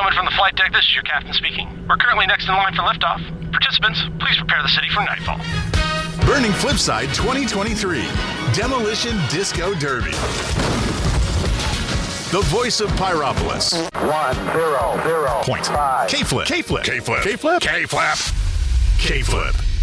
gentlemen from the flight deck, this is your captain speaking. We're currently next in line for liftoff. Participants, please prepare the city for nightfall. Burning Flipside 2023 Demolition Disco Derby. The voice of Pyropolis. 1-0-0. Point. Five. K-Flip. K-Flip. K-Flip. K-Flip. K-Flap. K-Flip.